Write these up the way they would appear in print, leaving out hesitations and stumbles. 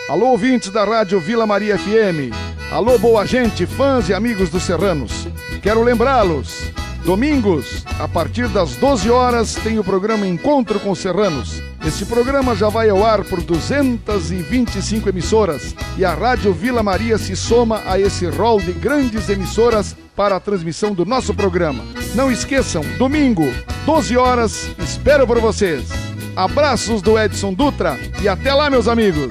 Alô, ouvintes da Rádio Vila Maria FM. Alô, boa gente, fãs e amigos dos serranos. Quero lembrá-los, domingos, a partir das 12 horas, tem o programa Encontro com os Serranos. Esse programa já vai ao ar por 225 emissoras e a Rádio Vila Maria se soma a esse rol de grandes emissoras para a transmissão do nosso programa. Não esqueçam, domingo, 12 horas, espero por vocês. Abraços do Edson Dutra e até lá, meus amigos.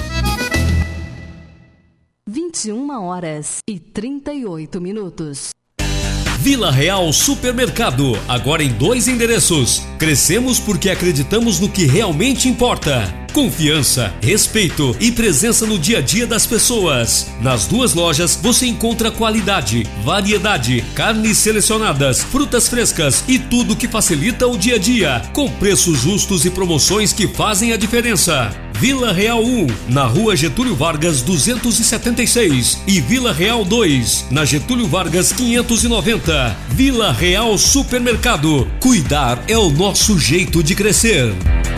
21h38. Vila Real Supermercado, agora em 2 endereços. Crescemos porque acreditamos no que realmente importa. Confiança, respeito e presença no dia a dia das pessoas. Nas 2 lojas você encontra qualidade, variedade, carnes selecionadas, frutas frescas e tudo que facilita o dia a dia, com preços justos e promoções que fazem a diferença. Vila Real 1, na Rua Getúlio Vargas 276 e Vila Real 2, na Getúlio Vargas 590. Vila Real Supermercado. Cuidar é o nosso jeito de crescer.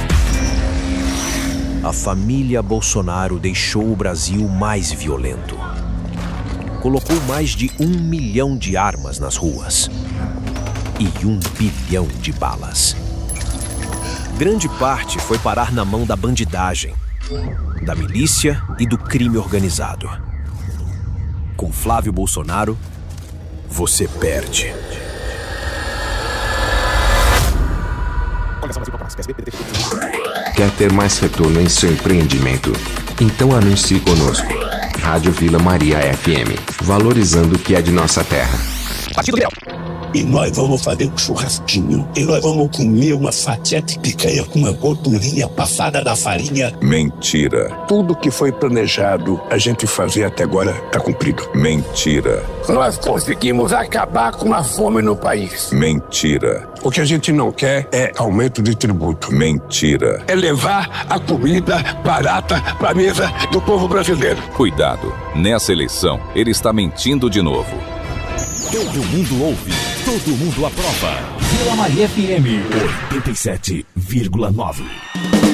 A família Bolsonaro deixou o Brasil mais violento. Colocou mais de 1 milhão de armas nas ruas e 1 bilhão de balas. Grande parte foi parar na mão da bandidagem, da milícia e do crime organizado. Com Flávio Bolsonaro, você perde. Quer ter mais retorno em seu empreendimento? Então anuncie conosco. Rádio Vila Maria FM, valorizando o que é de nossa terra. Partido Liberal. E nós vamos fazer um churrasquinho. E nós vamos comer uma fatia de picanha com uma gordurinha passada da farinha. Mentira. Tudo que foi planejado a gente fazer até agora está cumprido. Mentira. Nós conseguimos acabar com a fome no país. Mentira. O que a gente não quer é aumento de tributo. Mentira. É levar a comida barata para a mesa do povo brasileiro. Cuidado. Nessa eleição, ele está mentindo de novo. Todo mundo ouve, todo mundo aprova. Vila Maria FM 87,9.